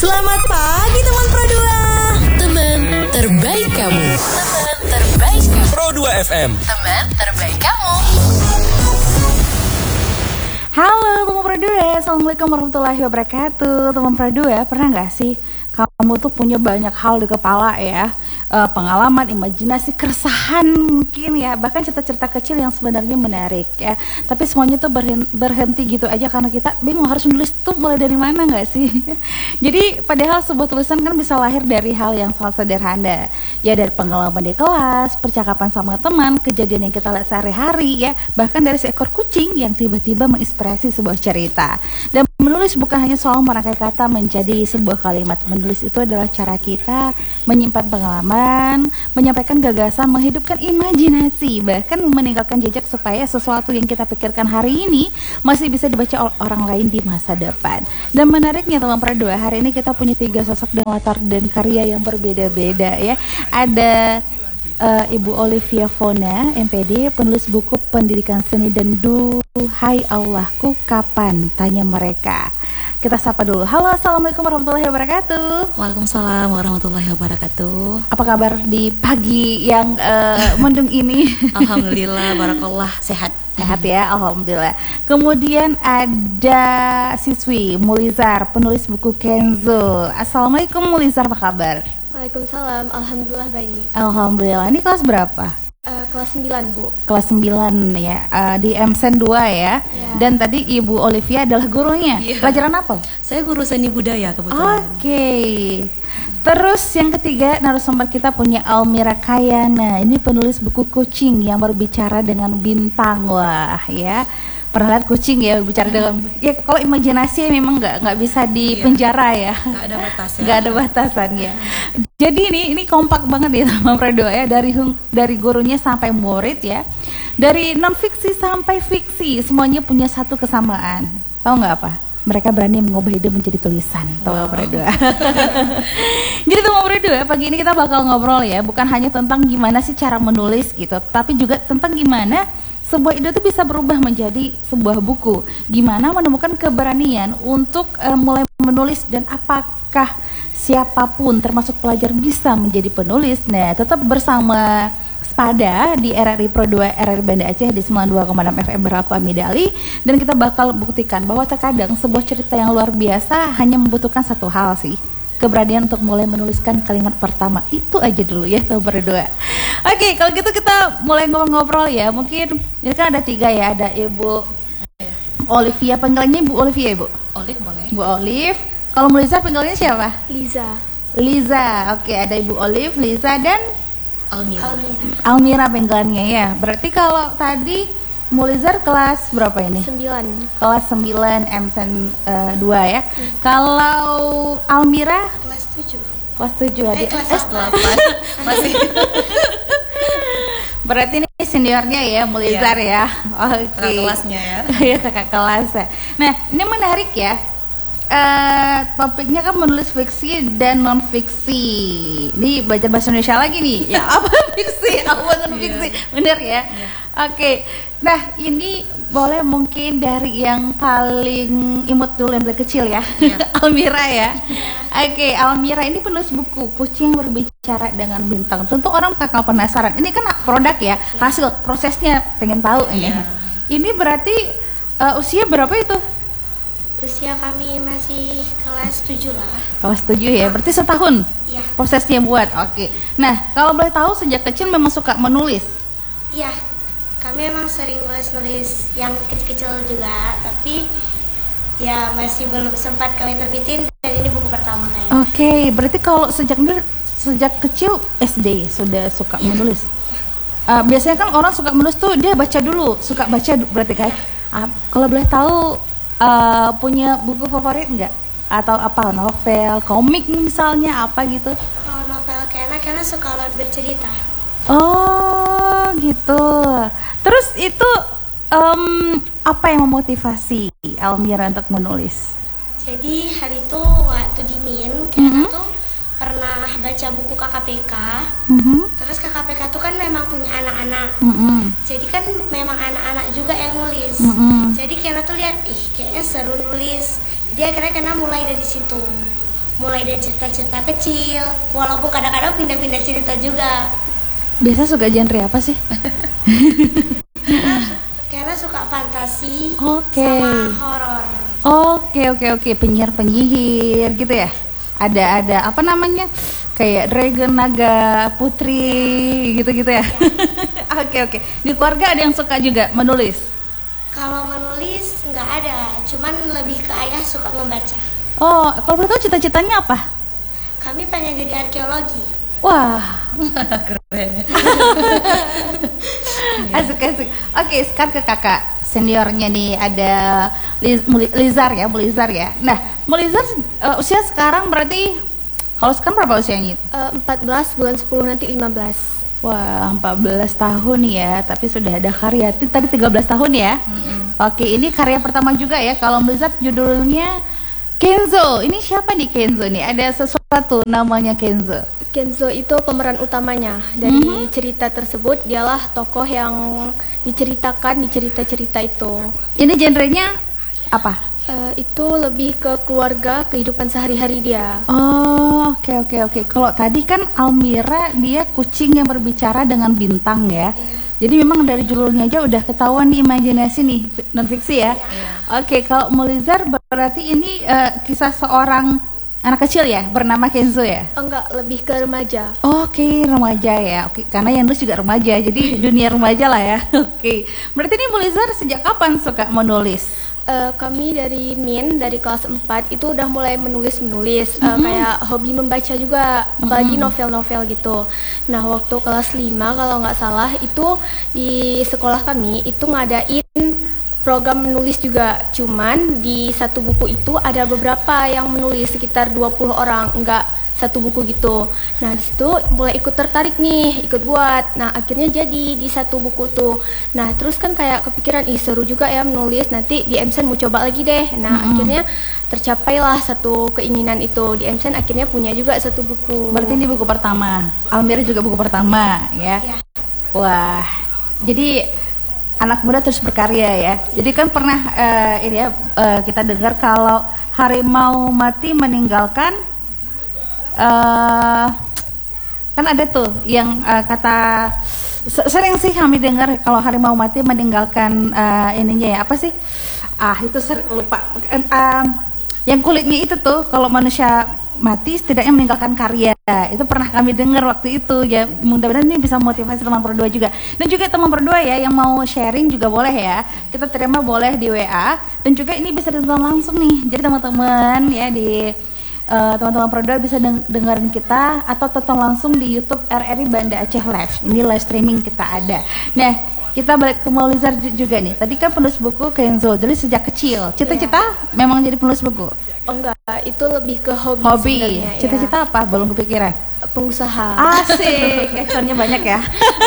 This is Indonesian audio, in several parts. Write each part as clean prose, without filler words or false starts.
Selamat pagi teman Pro 2. Teman terbaik kamu. Teman terbaik kamu. Pro 2 FM. Teman terbaik kamu. Halo teman Pro 2, Assalamualaikum warahmatullahi wabarakatuh. Teman Pro 2, pernah gak sih kamu tuh punya banyak hal di kepala ya, pengalaman, imajinasi, keresahan mungkin ya, bahkan cerita-cerita kecil yang sebenarnya menarik ya, tapi semuanya tuh berhenti gitu aja karena kita bingung harus nulis tuh mulai dari mana gak sih? Jadi padahal sebuah tulisan kan bisa lahir dari hal yang sangat sederhana ya, dari pengalaman di kelas, percakapan sama teman, kejadian yang kita lihat sehari-hari ya, bahkan dari seekor kucing yang tiba-tiba menginspirasi sebuah cerita. Dan menulis bukan hanya soal merangkai kata menjadi sebuah kalimat. Menulis itu adalah cara kita menyimpan pengalaman, menyampaikan gagasan, menghidupkan imajinasi, bahkan meninggalkan jejak supaya sesuatu yang kita pikirkan hari ini masih bisa dibaca orang lain di masa depan. Dan menariknya teman Pro 2, hari ini kita punya 3 sosok dan latar dan karya yang berbeda-beda ya. Ada Ibu Olivia Fona, MPD, penulis buku Pendidikan Seni dan Duhai Allahku Kapan, Tanya Mereka. Kita sapa dulu. Halo, assalamualaikum warahmatullahi wabarakatuh. Waalaikumsalam warahmatullahi wabarakatuh. Apa kabar di pagi yang mendung ini? Alhamdulillah, barakallah, sehat. Sehat ya, alhamdulillah. Kemudian ada siswi Mulizar, penulis buku Kenzo. Assalamualaikum Mulizar, apa kabar? Waalaikumsalam, alhamdulillah baik. Alhamdulillah. Ini kelas berapa? Kelas 9 Bu. Kelas 9 ya, di MSen 2 ya. Dan tadi Ibu Olivia adalah gurunya. Pelajaran apa? Saya guru seni budaya kebetulan. Oke. Terus yang ketiga narasumber kita punya Almira Kayana. Ini penulis buku Kucing yang berbicara dengan bintang. Wah ya, pernah lihat kucing ya bicara dengan, ya kalau imajinasi memang nggak bisa dipenjara ya. Nggak ada batas ya. Nggak ada batasan ya. Jadi ini kompak banget ya sama Pro 2 ya, dari gurunya sampai murid ya, dari non fiksi sampai fiksi, semuanya punya satu kesamaan. Tahu nggak apa? Mereka berani mengubah ide menjadi tulisan. Tahu nggak Pro 2? Jadi teman Pro 2, pagi ini kita bakal ngobrol ya, bukan hanya tentang gimana sih cara menulis gitu, tapi juga tentang gimana sebuah ide itu bisa berubah menjadi sebuah buku. Gimana menemukan keberanian untuk mulai menulis, dan apakah siapapun termasuk pelajar bisa menjadi penulis. Nah, tetap bersama Spada di RRI Pro 2 RRI Banda Aceh di 92,6 FM berlaku Amidali, dan kita bakal buktikan bahwa terkadang sebuah cerita yang luar biasa hanya membutuhkan satu hal sih, keberanian untuk mulai menuliskan kalimat pertama. Itu aja dulu ya teman Pro 2. Oke, kalau gitu kita mulai ngobrol-ngobrol ya. Mungkin ini kan ada 3 ya, ada Ibu Olivia, panggilannya Ibu Olivia, Ibu Olive boleh. Bu Olive. Kalau Mulizar panggilannya siapa? Liza. Liza. Oke, ada Ibu Olive, Liza, dan Almira. Almira panggilannya ya. Berarti kalau tadi Mulizar kelas berapa ini? 9. Kelas 9 MSen 2 ya. Kalau Almira Kelas 7. kelas 7 ya. Kelas 8. Masih. Berarti ini seniornya ya Mulizar ya. Oke. Kakak kelasnya ya. Iya, kakak kelas ya. Nah, ini menarik ya. Topiknya kan menulis fiksi dan non fiksi. Ini belajar bahasa Indonesia lagi nih. Ya, apa fiksi, apa non fiksi? Bener ya? Oke. Nah, ini boleh mungkin dari yang paling imut dulu, yang paling kecil ya. Almira ya. Oke, Almira ini penulis buku Kucing Berbicara dengan Bintang. Tentu orang bakal penasaran. Ini kan produk ya, hasil prosesnya pengen tahu ini. Ini berarti usia berapa itu? Usia kami masih kelas 7 lah. Kelas 7 ya, berarti setahun Iya. prosesnya buat. Oke. Nah, kalau boleh tahu sejak kecil memang suka menulis? Iya. Kami emang sering nulis yang kecil-kecil juga, tapi ya masih belum sempat kami terbitin, dan ini buku pertama kayaknya. Oke, berarti kalau sejak kecil SD sudah suka menulis. Biasanya kan orang suka menulis tuh dia baca dulu, suka baca berarti kan. Kalau boleh tahu punya buku favorit nggak? Atau apa, novel, komik misalnya, apa gitu? Kalau novel karena suka bercerita. Oh gitu. Terus itu apa yang memotivasi Almira untuk menulis? Jadi hari itu waktu di Min, Kena tuh pernah baca buku KKPK. Terus KKPK tuh kan memang punya anak-anak. Jadi kan memang anak-anak juga yang nulis. Jadi Kena tuh lihat, kayaknya seru nulis. Jadi akhirnya Kena mulai dari situ. mulai dari cerita-cerita kecil, walaupun kadang-kadang pindah-pindah cerita juga. Biasa suka genre apa sih? Karena suka fantasi Oke. sama horor. Oke, penyihir gitu ya. Ada apa namanya? Kayak dragon, naga, putri gitu-gitu ya. Oke. Di keluarga ada yang suka juga menulis. Kalau menulis nggak ada, cuman lebih ke ayah suka membaca. Oh, kalau boleh tahu cita-citanya apa? Kami pengen jadi arkeologi. Wah, Keren. asik. Oke, sekarang ke kakak seniornya nih ada Lizar ya, Nah, Lizar usia sekarang berarti kalau sekarang berapa usianya? 14 bulan 10 nanti 15. Wah, 14 tahun ya, tapi sudah ada karya. Tadi 13 tahun ya. Oke, ini karya pertama juga ya. Kalau Lizar judulnya Kenzo. Ini siapa nih Kenzo nih? Ada sesuatu namanya Kenzo. Kenzo itu pemeran utamanya dari cerita tersebut. Dialah tokoh yang diceritakan di cerita-cerita itu. Ini genrenya apa? Itu lebih ke keluarga, kehidupan sehari-hari dia. Oh, oke. Kalau tadi kan Almira dia kucing yang berbicara dengan bintang ya. Jadi memang dari judulnya aja udah ketahuan nih imajinasi nih, non fiksi ya. Oke, kalau Mulizar berarti ini kisah seorang anak kecil ya bernama Kenzo ya. Enggak, lebih ke remaja. Oke, remaja ya. Oke, karena yang nulis juga remaja. Jadi dunia remaja lah ya. Oke. Berarti ini Mulizar sejak kapan suka menulis? Kami dari dari kelas 4 itu udah mulai menulis kayak hobi membaca juga, apalagi novel-novel gitu. Nah, waktu kelas 5 kalau nggak salah itu di sekolah kami itu ngadain program menulis juga. Cuman di satu buku itu ada beberapa yang menulis, sekitar 20 orang, nggak satu buku gitu. Nah, di situ mulai ikut tertarik nih, ikut buat. Nah, akhirnya jadi di satu buku tuh. Nah, terus kan kayak kepikiran, seru juga ya menulis, nanti di MSN mau coba lagi deh. Nah, akhirnya tercapailah satu keinginan itu. Di MSN akhirnya punya juga satu buku. Berarti ini buku pertama. Almira juga buku pertama ya. Wah. Jadi anak muda terus berkarya ya. Jadi kan pernah kita dengar kalau harimau mati meninggalkan kan ada tuh yang kata sering sih kami dengar kalau harimau mati meninggalkan ininya ya, apa sih? Itu lupa. Yang kulitnya itu tuh kalau manusia mati setidaknya meninggalkan karya. Itu pernah kami dengar waktu itu ya. Mudah-mudahan ini bisa motivasi teman berdua juga. Dan juga teman berdua ya yang mau sharing juga boleh ya. Kita terima boleh di WA dan juga ini bisa ditonton langsung nih. Jadi teman-teman ya teman-teman Produa bisa dengerin kita atau tonton langsung di YouTube RRI Banda Aceh Live. Ini live streaming kita ada. Nah, kita balik ke Mulizar juga nih. Tadi kan penulis buku Kenzo, jadi sejak kecil. Cita-cita memang jadi penulis buku? Enggak, itu lebih ke hobi. Hobi. Cita-cita apa? Belum kepikiran? Pengusaha. Asik, actionnya banyak ya.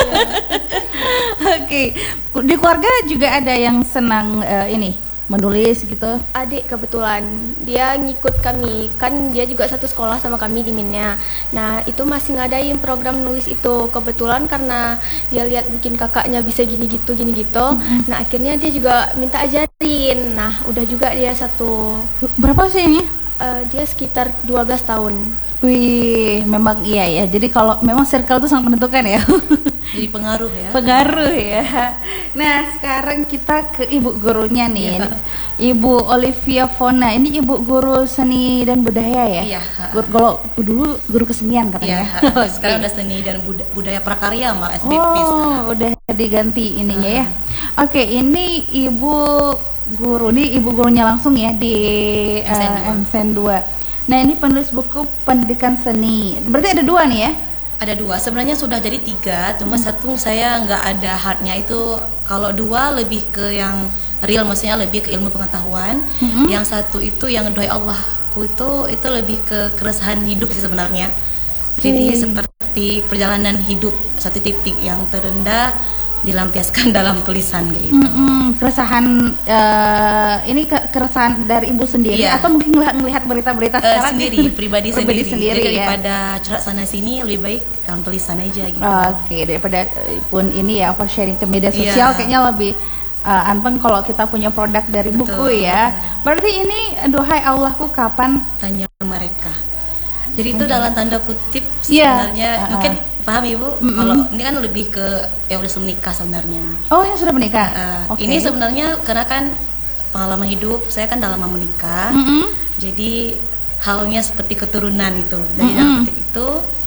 Oke. Di keluarga juga ada yang senang menulis gitu. Adik kebetulan dia ngikut kami, kan dia juga satu sekolah sama kami di Minnya. Nah, itu masih ngadain program nulis itu. Kebetulan karena dia lihat bikin kakaknya bisa gini gitu. Nah, akhirnya dia juga minta ajarin. Nah, udah juga dia satu. Berapa sih ini? Dia sekitar 12 tahun. Wih, memang iya ya. Jadi kalau memang circle itu sangat menentukan ya. Jadi pengaruh ya. Pengaruh ya. Nah, sekarang kita ke ibu gurunya nih. Ibu Olivia Fona. Ini ibu guru seni dan budaya ya? Iya. Kalau dulu guru kesenian katanya. Iya. Sekarang udah seni dan budaya prakarya sama SBP. Oh, udah diganti ininya ya. Oke, ini ibu guru. Ini ibu gurunya langsung ya di MSN 2. Nah, ini penulis buku pendidikan seni. Berarti ada 2 nih ya? Ada 2, sebenarnya sudah jadi 3, cuma satu saya nggak ada hardnya itu. Kalau 2 lebih ke yang real, maksudnya lebih ke ilmu pengetahuan. Yang satu itu yang doa Allah itu lebih ke keresahan hidup sih sebenarnya. Jadi seperti perjalanan hidup satu titik yang terendah dilampiaskan dalam tulisan gitu. Keresahan ini keresahan dari ibu sendiri atau mungkin ngelihat berita-berita sekarang sendiri, pribadi sendiri. Jadi ya? daripada curhat sana sini lebih baik dalam tulisan aja gitu. Oke, daripada pun ini ya oversharing ke media sosial kayaknya lebih anteng kalau kita punya produk dari buku ya. Berarti ini duhai Allahku kapan tanya mereka. Jadi itu dalam tanda kutip Iya. sebenarnya mungkin paham Ibu kalau ini kan lebih ke yang udah menikah sebenarnya. Oh, yang sudah menikah. Oke. Ini sebenarnya karena kan pengalaman hidup saya kan dalam menikah. Jadi halnya seperti keturunan itu. Jadi dalam kutip itu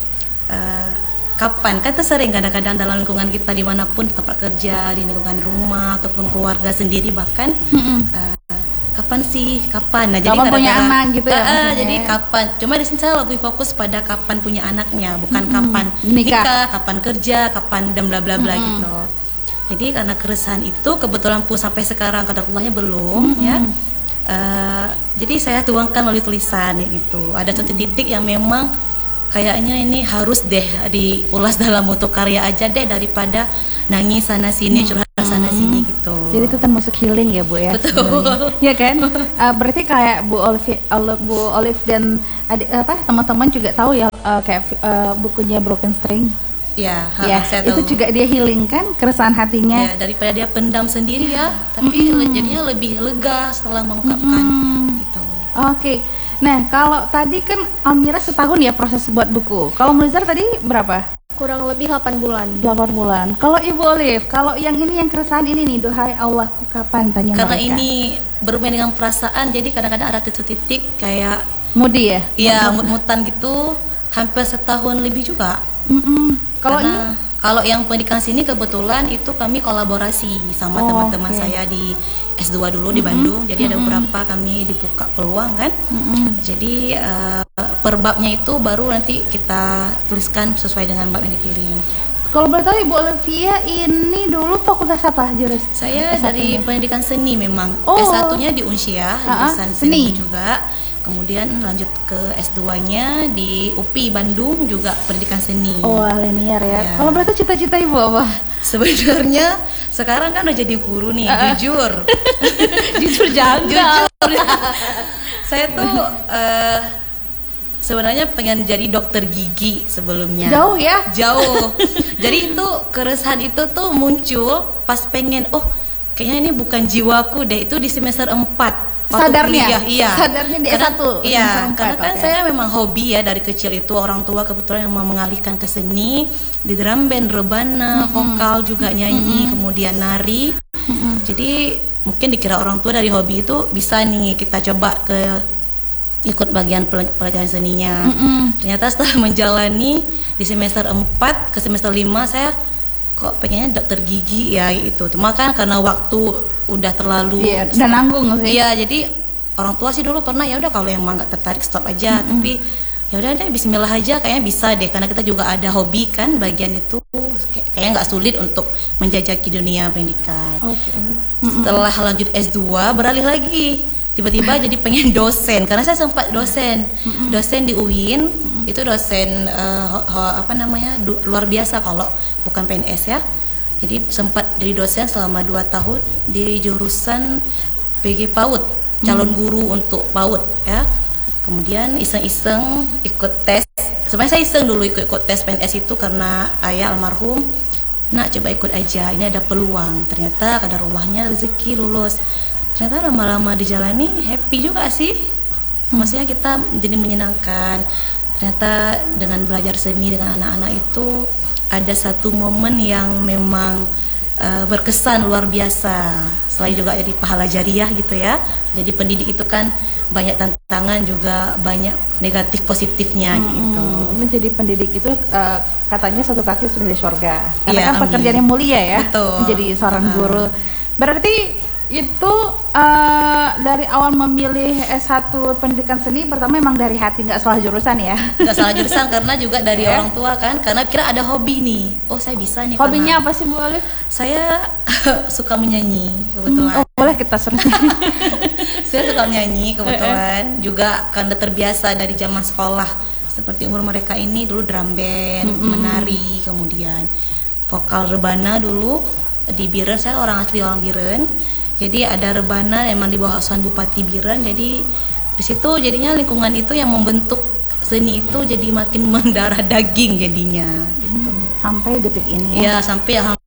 kapan kan sering kadang-kadang dalam lingkungan kita dimanapun tempat kerja, di lingkungan rumah ataupun keluarga sendiri bahkan kapan nah jadi Kapan punya kadang-kadang anak gitu ya maksudnya. jadi kapan, cuma di sini saya lebih fokus pada kapan punya anaknya, bukan kapan Menikah. nikah, kapan kerja, kapan dan bla bla bla gitu. Jadi karena keresahan itu kebetulan pun sampai sekarang kadarulahnya belum ya. Jadi saya tuangkan melalui tulisan ya gitu. Ada satu titik yang memang kayaknya ini harus deh diulas dalam bentuk karya aja deh daripada nangis sana sini, curhat sana sini gitu. Jadi itu termasuk healing ya Bu ya. Betul. Ya kan? Berarti kayak Bu Olive dan teman-teman juga tahu ya kayak bukunya Broken String. Ya, Ya, saya itu tahu. juga dia healing kan keresahan hatinya. Ya, daripada dia pendam sendiri ya, tapi jadinya lebih lega setelah mengungkapkan gitu. Oke. Nah, kalau tadi kan Almira setahun ya proses buat buku. Kalau Mulizar tadi berapa? Kurang lebih 8 bulan. 8 bulan. Kalau Ibu Olive, kalau yang ini yang keresahan ini nih, duhai Allahku kapan tanya Karena mereka. ini bermain dengan perasaan, jadi kadang-kadang ada titik-titik kayak Moody ya? ya mut-mutan gitu, hampir setahun lebih juga. Kalau ini Karena kalau yang pendidikan sini kebetulan itu kami kolaborasi sama Oh, teman-teman oke. saya di S2 dulu di Bandung. Jadi ada beberapa kami dibuka peluang kan. Jadi per babnya itu baru nanti kita tuliskan sesuai dengan bab yang dipilih. kalau boleh tahu Ibu Olivia ini dulu fakultas apa jurusan? Saya dari pendidikan seni memang. Oh. S1-nya di Unsia, jurusan seni. seni juga. Kemudian lanjut ke S2-nya di UPI Bandung juga pendidikan seni. Oh, linear ya. Ya. Kalau boleh tahu cita-cita Ibu apa? Sebenarnya sekarang kan udah jadi guru nih, jujur. Jujur jangan. Jujur. Saya tuh sebenarnya pengen jadi dokter gigi sebelumnya. Jauh ya? Jauh. Jadi itu keresahan itu tuh muncul pas pengen kayaknya ini bukan jiwaku deh, itu di semester 4. Sadarnya? Iya. Sadarnya di Karena- S1, Iya, semester 4, karena kan oke. saya memang hobi ya dari kecil itu, orang tua kebetulan yang mau mengalihkan ke seni, di drum band, rebana, vokal juga nyanyi, kemudian nari. Jadi mungkin dikira orang tua dari hobi itu bisa nih kita coba ikut bagian pelajaran seninya. Ternyata setelah menjalani di semester 4 ke semester 5 saya kok pengennya dokter gigi ya itu. Cuma kan karena waktu udah terlalu Iya, dan nanggung sih. Iya, jadi orang tua sih dulu pernah ya udah kalau emang nggak tertarik stop aja, tapi ya udah deh bismillah aja kayaknya bisa deh karena kita juga ada hobi kan bagian itu kayaknya nggak sulit untuk menjajaki dunia pendidikan. Setelah lanjut S2 beralih lagi tiba-tiba jadi pengen dosen karena saya sempat dosen di UIN itu dosen luar biasa kalau bukan PNS ya. Jadi sempat jadi dosen selama 2 tahun di jurusan PG PAUD, calon guru untuk PAUD ya. Kemudian iseng-iseng ikut tes. Sebenarnya saya iseng dulu ikut tes PNS itu karena ayah almarhum. Nak coba ikut aja, ini ada peluang. Ternyata kadarullahnya rezeki lulus. Ternyata lama-lama dijalani happy juga sih. Maksudnya kita jadi menyenangkan. Ternyata dengan belajar seni dengan anak-anak itu ada satu momen yang memang berkesan luar biasa. Selain juga jadi pahala jariah gitu ya. Jadi pendidik itu kan banyak tantangan juga banyak negatif positifnya gitu. Menjadi pendidik itu katanya satu kaki sudah di surga. Karena Iya, kan amin. pekerjaannya mulia ya. Betul. Menjadi seorang guru. Berarti itu dari awal memilih S1 pendidikan seni pertama memang dari hati, nggak salah jurusan ya. Nggak salah jurusan karena juga dari Ya. orang tua kan, karena kira ada hobi nih. Oh saya bisa nih. Hobinya karena apa sih Bu Olive? Saya suka menyanyi kebetulan. Oh, boleh kita suruh. Saya suka menyanyi kebetulan juga karena terbiasa dari zaman sekolah seperti umur mereka ini dulu drum band, menari, kemudian vokal rebana dulu di Biren. Saya orang asli orang Biren. Jadi ada rebana emang di bawah asuhan Bupati Biren. Jadi di situ jadinya lingkungan itu yang membentuk seni itu jadi makin mendarah daging jadinya. Gitu. Sampai detik ini ya. Ya sampai alhamdulillah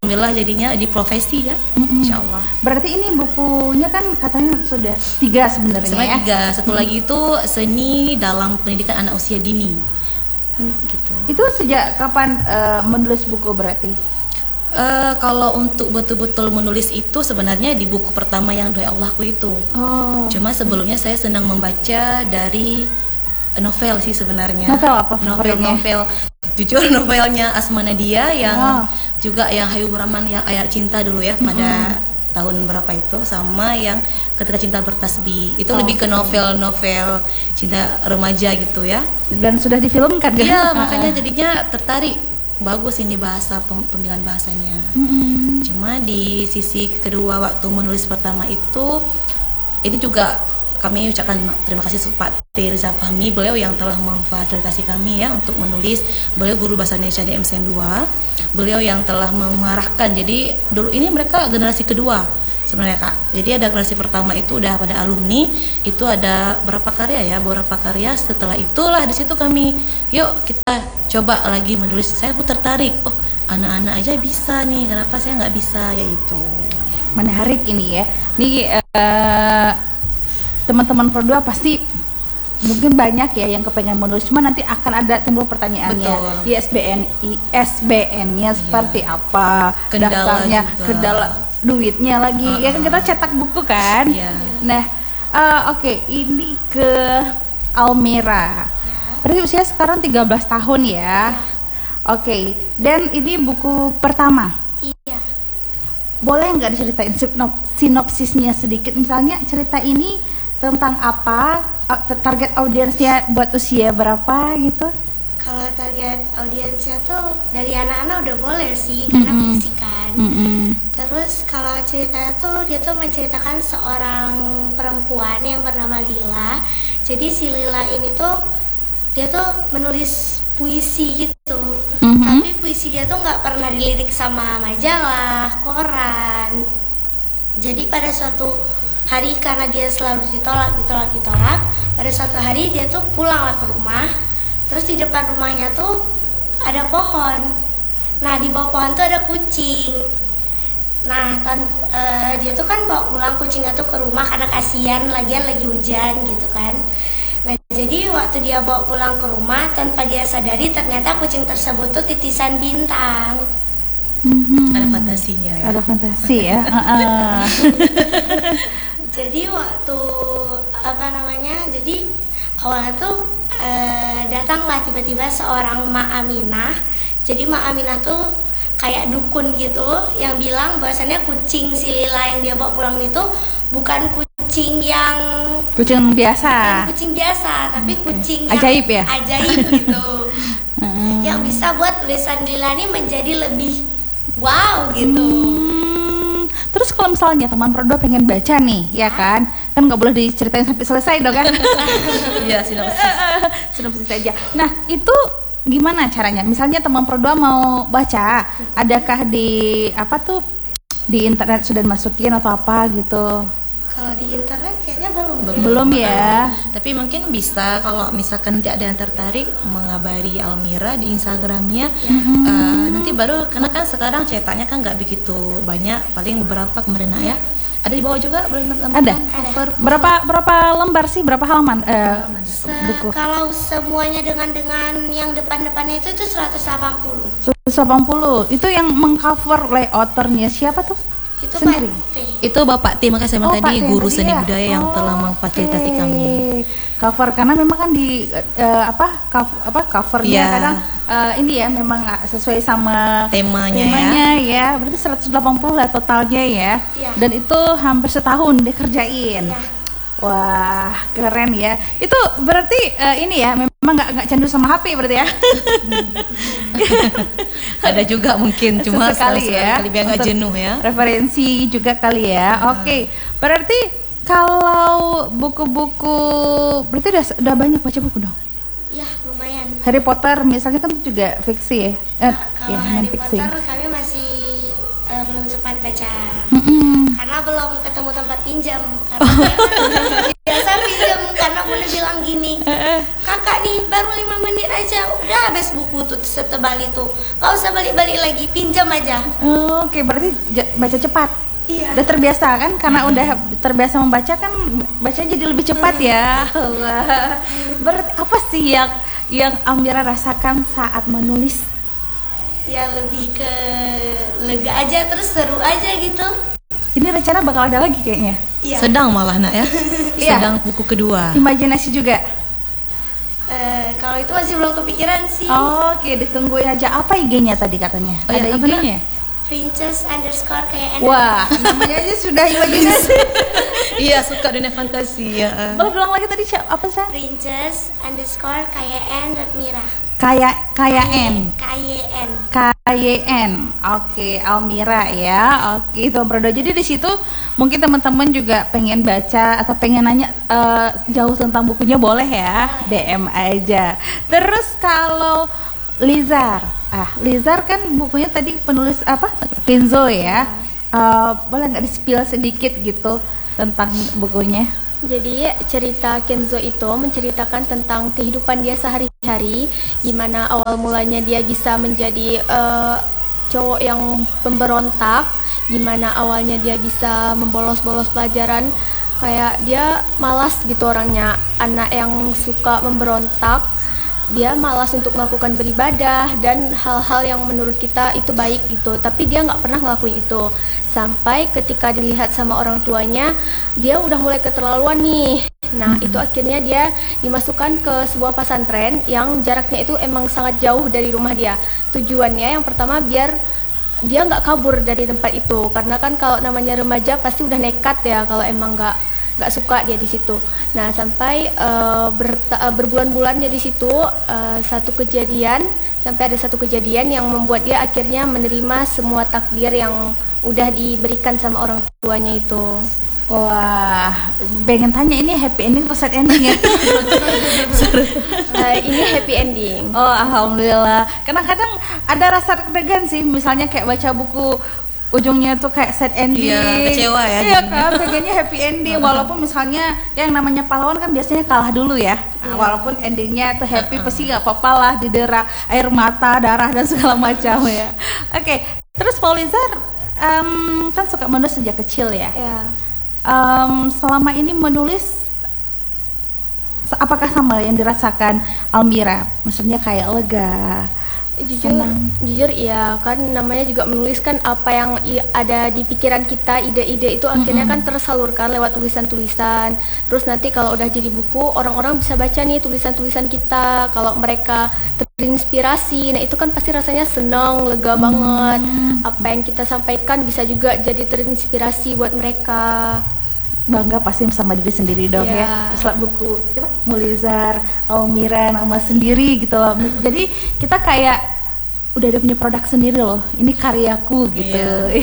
alhamdulillah jadinya di profesi ya, insya Allah. Berarti ini bukunya kan katanya sudah 3 sebenarnya Sebenarnya ya? 3, satu lagi itu seni dalam pendidikan anak usia dini. Gitu. Itu sejak kapan menulis buku berarti? Kalau untuk betul-betul menulis itu sebenarnya di buku pertama yang Doa Allahku itu. Oh. Cuma sebelumnya saya senang membaca dari novel sih sebenarnya. Novel apa favoritnya? Novel. Jujur novelnya Asma Nadia yang juga yang Habibur Rahman yang Ayat Cinta dulu ya pada tahun berapa itu, sama yang Ketika Cinta Bertasbih. Itu lebih ke novel-novel cinta remaja gitu ya. Dan sudah difilmkan kan? Iya, makanya jadinya tertarik. Bagus ini bahasa pemilihan bahasanya. Cuma di sisi kedua waktu menulis pertama itu ini juga kami ucapkan terima kasih Pak Tirza Fahmi, beliau yang telah memfasilitasi kami ya untuk menulis. Beliau guru bahasa Indonesia di MCN 2. Beliau yang telah mengarahkan. Jadi dulu ini mereka generasi kedua sebenarnya Kak. Jadi ada generasi pertama itu udah pada alumni, itu ada beberapa karya. Setelah itulah di situ kami, yuk kita coba lagi menulis. Saya pun tertarik. Oh, anak-anak aja bisa nih, kenapa saya nggak bisa? Ya itu. Menarik ini ya. Nih teman-teman Pro2 pasti mungkin banyak ya yang kepengen menulis, cuma nanti akan ada timbul pertanyaannya. Betul. Di ISBN-nya seperti apa, daftarnya, kendala duitnya lagi. Ya kan kita cetak buku kan. Nah, oke, ini ke Almira. Berarti usia sekarang 13 tahun ya. Oke, dan ini buku pertama. Iya. Boleh nggak diceritain sinopsisnya sedikit? Misalnya cerita ini tentang apa, target audiensnya buat usia berapa gitu? Kalau target audiensnya tuh dari anak-anak udah boleh sih, karena fiksi kan. Terus kalau ceritanya tuh dia tuh menceritakan seorang perempuan yang bernama Lila. Jadi si Lila ini tuh dia tuh menulis puisi gitu. Tapi puisi dia tuh nggak pernah dilirik sama majalah, koran. Jadi pada suatu hari karena dia selalu ditolak, pada suatu hari dia tuh pulanglah ke rumah. Terus di depan rumahnya tuh ada pohon. Nah di bawah pohon tuh ada kucing. Nah dia tuh kan bawa pulang kucingnya tuh ke rumah karena kasihan, lagian lagi hujan gitu kan. Nah jadi waktu dia bawa pulang ke rumah, tanpa dia sadari ternyata kucing tersebut tuh titisan bintang. Ada fantasinya ya. Ada fantasi ya. Jadi waktu jadi awalnya tuh datanglah tiba-tiba seorang Mak Aminah. Jadi Mak Aminah tuh kayak dukun gitu yang bilang bahwasannya kucing si Lila yang dia bawa pulang itu bukan kucing biasa, tapi kucing yang ajaib ya? Ajaib gitu. Yang bisa buat tulisan Lila ini menjadi lebih wow gitu. Terus kalau misalnya teman Pro2 pengen baca nih, ya kan nggak boleh diceritain sampai selesai dong kan? Iya, sinopsis aja. Nah itu gimana caranya? Misalnya teman Pro2 mau baca, adakah di internet sudah dimasukin atau apa gitu? Kalau di internet kayaknya belum ya. Tapi mungkin bisa kalau misalkan tidak ada yang tertarik mengabari Almira di Instagramnya. Nanti baru, karena kan sekarang cetaknya kan nggak begitu banyak, paling beberapa kemarin ya. Ada di bawah juga boleh nonton. Ada. Berapa lembar sih? Berapa halaman buku? Kalau semuanya dengan yang depan-depannya itu 180. 180. Itu yang mengcover authornya siapa tuh? Itu sendiri. Itu Bapak T, makanya saya bilang tadi guru seni ya? budaya yang telah memfasilitasi kami. Cover karena memang kan di covernya kadang ini ya memang sesuai sama temanya ya. Berarti 180 lah totalnya ya. Dan itu hampir setahun dikerjain. Wah, keren ya. Itu berarti ini ya memang nggak candu sama HP berarti ya. Ada juga mungkin cuma sekali ya. Biar nggak jenuh ya. Referensi juga kali ya. Oke. Berarti kalau buku-buku berarti udah banyak baca buku dong? Ya, lumayan. Harry Potter misalnya kan juga fiksi ya? Kalau Harry Potter kami masih belum sempat baca. Karena belum ketemu tempat pinjam. Karena biasa pinjam karena boleh bilang gini, kakak nih baru 5 menit aja, udah habis buku tuh setebal itu, nggak usah balik-balik lagi, pinjam aja. Oke, berarti baca cepat. Iya. Udah terbiasa kan, karena udah terbiasa membaca kan, baca jadi lebih cepat ya. Allah. Berarti apa sih yang Almira rasakan saat menulis? Ya lebih ke lega aja, terus seru aja gitu. Ini rencana bakal ada lagi kayaknya. Iya. Sedang malah nak ya. Iya. Sedang buku kedua. Imajinasi juga. Kalau itu masih belum kepikiran sih. Oke, ditungguin aja. Apa IG-nya tadi katanya? Oh, ada iya, apa, IG-nya? Princess_kayak Wah, namanya aja sudah imajinasi. Iya, suka dunia fantasi ya. Boleh bilang lagi tadi apa sih? Princess_kayak_Mira. Kayak N. KYN. KYN. Oke, Almira ya. Oke, itu Brodo. Jadi di situ mungkin teman-teman juga pengen baca atau pengen nanya jauh tentang bukunya, boleh ya, DM aja. Terus kalau Lizar, Lizar kan bukunya tadi penulis apa? Kenzo ya. Boleh nggak di-spill sedikit gitu tentang bukunya? Jadi cerita Kenzo itu menceritakan tentang kehidupan dia sehari-hari, gimana awal mulanya dia bisa menjadi cowok yang pemberontak, gimana awalnya dia bisa membolos-bolos pelajaran, kayak dia malas gitu orangnya, anak yang suka memberontak, dia malas untuk melakukan beribadah dan hal-hal yang menurut kita itu baik gitu, tapi dia nggak pernah ngelakuin itu. Sampai ketika dilihat sama orang tuanya, dia udah mulai keterlaluan nih. Nah, itu akhirnya dia dimasukkan ke sebuah pesantren yang jaraknya itu emang sangat jauh dari rumah dia. Tujuannya yang pertama biar dia nggak kabur dari tempat itu, karena kan kalau namanya remaja pasti udah nekat ya kalau emang nggak suka dia di situ. Nah, sampai berbulan-bulan dia di situ, sampai ada satu kejadian yang membuat dia akhirnya menerima semua takdir yang udah diberikan sama orang tuanya itu. Wah, pengen tanya ini happy ending atau sad ending ya? Ini happy ending. Oh, alhamdulillah. Kadang-kadang ada rasa deg-degan sih, misalnya kayak baca buku ujungnya tuh kayak sad ending. Iya, kecewa ya. Iya kan, pengennya happy ending. Walaupun misalnya yang namanya pahlawan kan biasanya kalah dulu ya. Walaupun endingnya tuh happy, pasti nggak apa-apa lah, didera air mata, darah dan segala macam ya. Oke, terus Paulizar kan suka menulis sejak kecil ya. Ya. Selama ini menulis, apakah sama yang dirasakan Almira? Maksudnya kayak lega, Jujur iya, kan namanya juga menulis kan apa yang ada di pikiran kita, ide-ide itu akhirnya kan tersalurkan lewat tulisan-tulisan. Terus nanti kalau udah jadi buku, orang-orang bisa baca nih tulisan-tulisan kita. Kalau mereka terinspirasi, nah itu kan pasti rasanya senang, lega banget. Apa yang kita sampaikan bisa juga jadi terinspirasi buat mereka. bangga pasti sama diri sendiri dong ya. Setelah buku Mulizar, Almira, nama sendiri gitu loh. Jadi kita kayak udah ada punya produk sendiri loh. Ini karyaku gitu.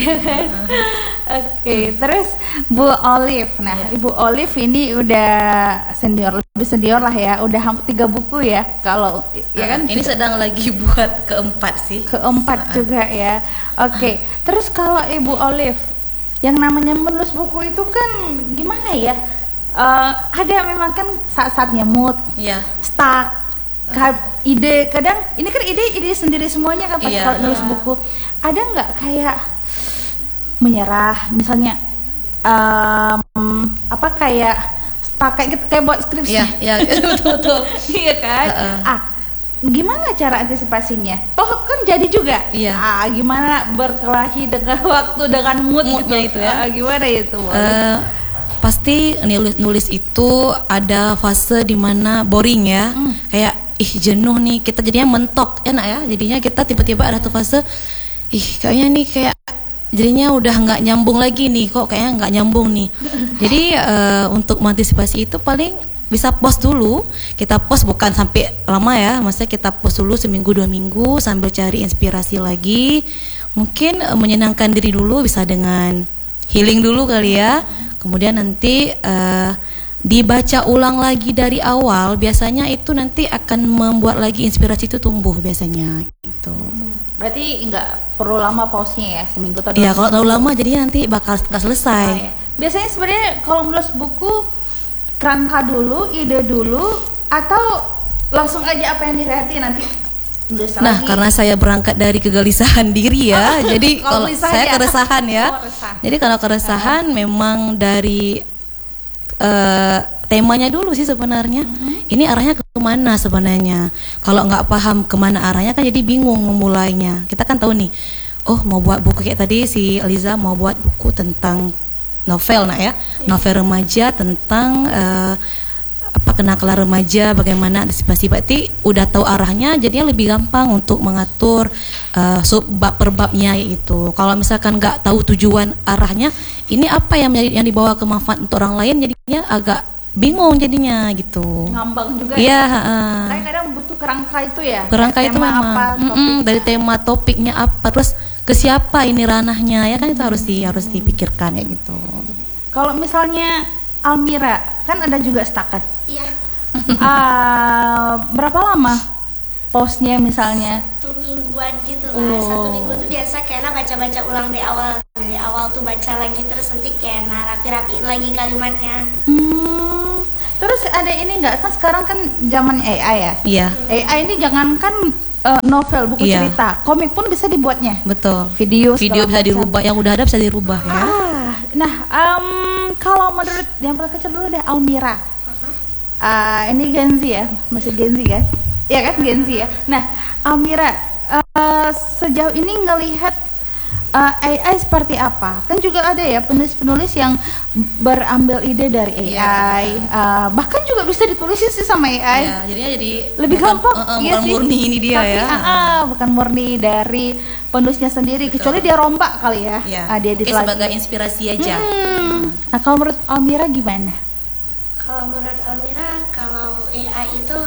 Oke, terus Bu Olive. Nah, Ibu Olive ini udah senior, lebih senior lah ya. Udah hampir 3 buku ya. Kalau ya kan ini sedang lagi buat keempat sih. Keempat juga ya. Oke, terus kalau Ibu Olive, yang namanya menulis buku itu kan gimana ya? Ada memang kan saat-saatnya mood, stuck, ide. Kadang ini kan ide sendiri semuanya kan pas kalau nulis buku. Ada nggak kayak menyerah, misalnya apa kayak stuck kayak buat skripsi? Iya, betul. Iya kan? Gimana cara antisipasinya? Toh kan jadi juga. Gimana berkelahi dengan waktu, dengan moodnya gitu, itu ya? Gimana itu? Pasti nulis itu ada fase dimana boring ya. Kayak jenuh nih, kita jadinya mentok enak ya. Jadinya kita tiba-tiba ada tuh fase kayaknya nih kayak jadinya udah nggak nyambung lagi nih, kok kayaknya nggak nyambung nih. Jadi untuk mengantisipasi itu paling bisa post dulu. Kita post bukan sampai lama ya, maksudnya kita post dulu seminggu 2 minggu sambil cari inspirasi lagi. Mungkin menyenangkan diri dulu, bisa dengan healing dulu kali ya. Kemudian nanti dibaca ulang lagi dari awal, biasanya itu nanti akan membuat lagi inspirasi itu tumbuh biasanya gitu. Berarti nggak perlu lama pausnya ya, seminggu atau 2 minggu? Iya, kalau terlalu lama jadinya nanti bakal nggak selesai. Biasanya sebenarnya kalau menulis buku kerangka dulu, ide dulu, atau langsung aja apa yang dilihatin nanti. Nah, karena saya berangkat dari kegelisahan diri ya, jadi kalau saya keresahan ya. Jadi kalau keresahan memang dari temanya dulu sih sebenarnya. Ini arahnya kemana sebenarnya? Kalau nggak paham kemana arahnya kan jadi bingung memulainya. Kita kan tahu nih, oh mau buat buku kayak tadi si Eliza mau buat buku tentang novel, ya, novel remaja tentang kenakalan remaja, bagaimana antisipasi. Berarti udah tahu arahnya, jadinya lebih gampang untuk mengatur bab per babnya itu. Kalau misalkan nggak tahu tujuan arahnya, ini apa yang dibawa ke manfaat untuk orang lain, jadinya agak bingung jadinya gitu. Ngambang juga. Iya. Kadang butuh kerangka itu ya. Kerangka itu memang dari tema topiknya apa, terus ke siapa ini ranahnya, ya kan itu harus dipikirkan ya gitu. Kalau misalnya Almira kan ada juga stakat. Iya. Berapa lama postnya misalnya? 1 mingguan gitu lah. 1 minggu tuh biasa kayak baca-baca ulang dari awal tuh baca lagi, terus nanti kayak rapi-rapiin lagi kalimatnya. Terus ada ini nggak, kan sekarang kan zaman AI ya? Iya. AI ini jangankan novel, buku cerita, komik pun bisa dibuatnya. Betul. Video bisa dirubah, yang udah ada bisa dirubah ya. Nah, kalau menurut yang paling kecil dulu deh, Almira. Ini Gen Z ya, masih Gen Z ya? Iya kan, Gen Z ya. Nah, Almira, sejauh ini ngelihat AI seperti apa? Kan juga ada ya penulis-penulis yang berambil ide dari AI, bahkan juga bisa ditulis sih sama AI. Ya, jadinya jadi lebih gampang. Bukan murni ini dia. Tapi, ya. Bukan murni dari penulisnya sendiri. Betul. Kecuali dia rombak kali ya. Dia sebagai inspirasi aja. Nah, kalau menurut Almira gimana? Kalau menurut Almira, kalau AI itu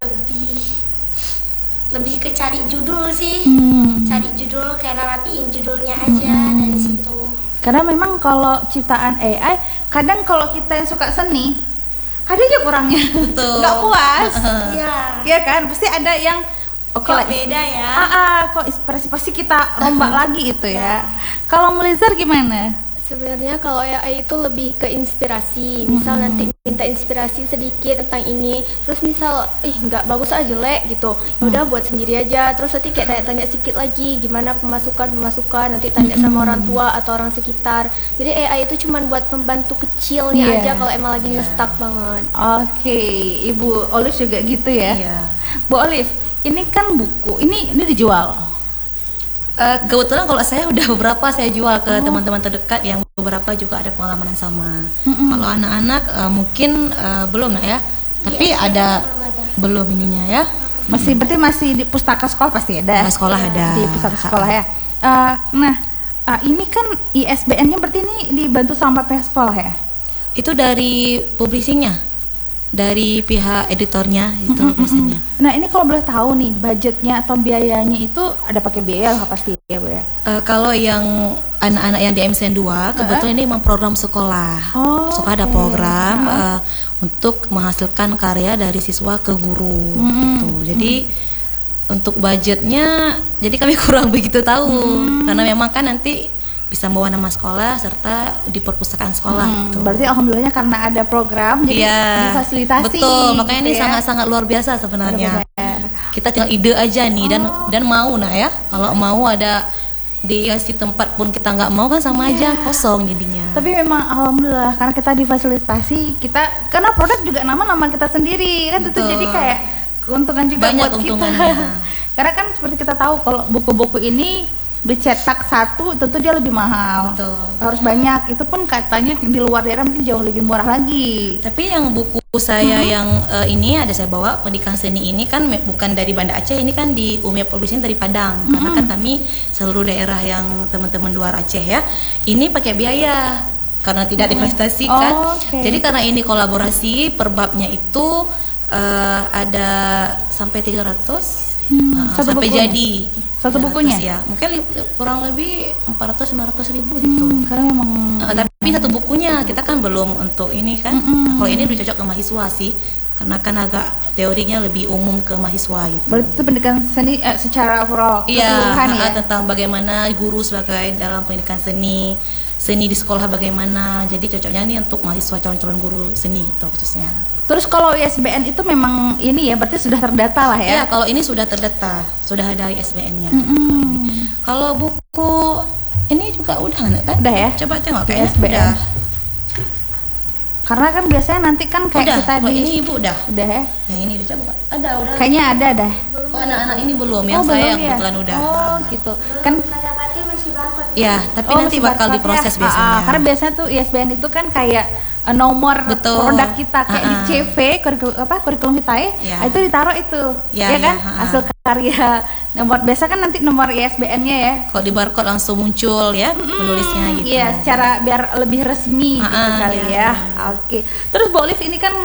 lebih ke cari judul sih. Cari judul, kayak rapiin judulnya aja dari situ. Karena memang kalau ciptaan AI, kadang kalau kita yang suka seni, ada aja kurangnya. Betul. Nggak puas. Iya kan, pasti ada yang kok beda ya. Kok inspirasi pasti kita rombak lagi itu ya. Kalau Melizar gimana? Sebenarnya kalau AI itu lebih ke inspirasi. Misal nanti minta inspirasi sedikit tentang ini, terus misal nggak bagus aja, jelek gitu, udah buat sendiri aja. Terus nanti kayak tanya sedikit lagi gimana pemasukan, nanti tanya sama orang tua atau orang sekitar. Jadi AI itu cuma buat pembantu kecilnya aja kalau emang lagi nge-stuck banget. Oke, Ibu Olive juga gitu ya. Bu Olive, ini kan buku, ini dijual. Kebetulan kalau saya udah beberapa saya jual ke teman-teman terdekat yang beberapa juga ada pengalaman yang sama. Kalau anak-anak mungkin belum ya, tapi ada belum ininya ya. Berarti masih di pustaka sekolah pasti ada. Sekolah ada. Di pustaka sekolah ya. Ini kan ISBN-nya berarti ini dibantu sama pihak sekolah ya? Itu dari publishingnya, dari pihak editornya itu biasanya. Nah, ini kalau boleh tahu nih budgetnya atau biayanya itu ada pakai biaya lah pasti ya, Bu ya. Kalau yang anak-anak yang di MCN 2 kebetulan ini memang program sekolah. Sekolah ada program untuk menghasilkan karya dari siswa ke guru gitu. Jadi untuk budgetnya jadi kami kurang begitu tahu karena memang kan nanti bisa membawa nama sekolah serta di perpustakaan sekolah gitu. Berarti alhamdulillahnya karena ada program jadi difasilitasi. Betul, makanya ini sangat-sangat luar biasa sebenarnya. Kita tinggal ide aja nih dan mau ya. Kalau mau ada dikasih tempat pun kita nggak mau kan sama aja kosong jadinya. Tapi memang alhamdulillah karena kita difasilitasi, karena produk juga nama kita sendiri kan, itu jadi kayak keuntungan juga banyak buat keuntungannya. kita. Karena kan seperti kita tahu kalau buku-buku ini dicetak satu tentu dia lebih mahal. Betul. Harus banyak. Itu pun katanya di luar daerah mungkin jauh lebih murah lagi. Tapi yang buku saya yang ini ada saya bawa pendidikan seni ini kan bukan dari Banda Aceh, ini kan di Umia Publishing dari Padang. Karena kan kami seluruh daerah yang teman-teman luar Aceh ya, ini pakai biaya karena tidak difasilitasikan. Jadi karena ini kolaborasi per babnya itu ada sampai 300 sampai buku. Jadi satu bukunya ya mungkin kurang lebih 400-500 ribu gitu. Karena memang tapi satu bukunya kita kan belum untuk ini kan. Kalau ini udah cocok ke mahasiswa sih karena kan agak teorinya lebih umum ke mahasiswa gitu. Berarti itu pendidikan seni secara overall keseluruhan ya? Tentang bagaimana guru sebagai dalam pendidikan seni, seni di sekolah bagaimana. Jadi cocoknya nih untuk mahasiswa calon-calon guru seni gitu khususnya. Terus kalau ISBN itu memang ini ya, berarti sudah terdata lah Ya, ya? kalau ini sudah terdata, sudah ada ISBN-nya. Kalau buku ini juga udah nggak kan? Udah ya? Coba tengok kayaknya ISBN. udah. Karena kan biasanya nanti kan kayak Udah, kita kalau ini ibu udah. udah ya? Yang ini dicoba. Ada, udah. Kayaknya ada dah. Oh, anak-anak ini belum, yang Oh, saya belum yang ya? kebetulan udah. Oh, gitu. Kan Pada mati masih barcode. Ya, tapi oh, nanti masih bakal barcode-nya. diproses biasanya. Karena biasanya tuh ISBN itu kan kayak nomor Betul. produk kita kayak di Ah, ah. CV kurikulum vitae, Ya. itu ditaruh itu, Ya, ya kan? ya, ah, ah. Hasil karya nomor biasa kan nanti nomor ISBN-nya ya. Kalau di barcode langsung muncul ya penulisnya gitu. Iya, secara biar lebih resmi gitu kali iya. ya. Oke. Terus Bu Olive ini kan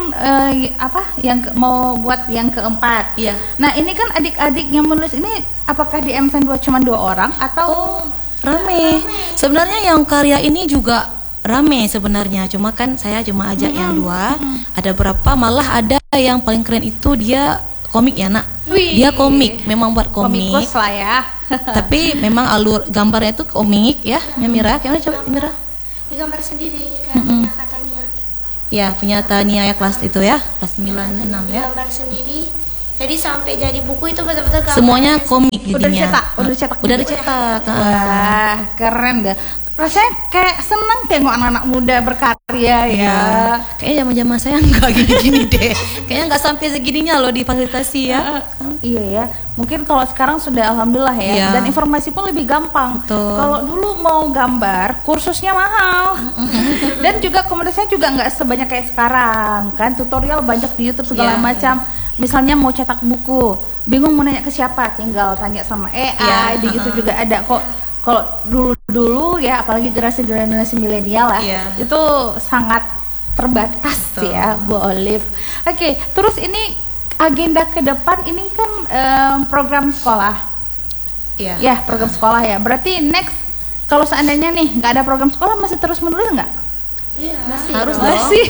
mau buat yang keempat. Iya. Nah, ini kan adik-adik yang menulis ini apakah di MSN cuma 2 orang atau Rame. Sebenarnya yang karya ini juga rame sebenarnya. Cuma kan saya cuma ajak yang 2. Ada berapa? Malah ada yang paling keren itu dia komik ya nak. Wih. Dia komik, memang buat komik. komikus lah ya. Tapi memang alur gambarnya itu komik ya. Ya Mira, gimana coba Mira? Digambar sendiri kayak punya katanya. Ya, punya Tania ya kelas itu ya, kelas 9 6 ya. Digambar sendiri. Jadi sampai jadi buku itu betul-betul gambar. Semuanya komik Udah jadinya. dicetak, udah dicetak. Udah dicetak. Wah, keren dah. Rasanya kayak seneng tengok anak-anak muda berkarya ya. Ya, kayaknya zaman-zaman saya nggak gini-gini deh. Kayaknya nggak sampai segininya loh difasilitasi ya. Iya ya, mungkin kalau sekarang sudah alhamdulillah ya, Iya. dan informasi pun lebih gampang. Betul. Kalau dulu mau gambar, kursusnya mahal, dan juga komunitasnya juga nggak sebanyak kayak sekarang, kan tutorial banyak di YouTube segala Iya, macam. Misalnya mau cetak buku, bingung mau nanya ke siapa, tinggal tanya sama AI, Iya, di YouTube juga ada kok. Kalau dulu ya, apalagi generasi milenial lah, Iya. itu sangat terbatas Betul. ya, Bu Olive. Oke, terus ini agenda ke depan ini kan program sekolah. Iya. Ya, program sekolah ya. Berarti next kalau seandainya nih nggak ada program sekolah masih terus menulis nggak? Iya. Harus dong. Masih.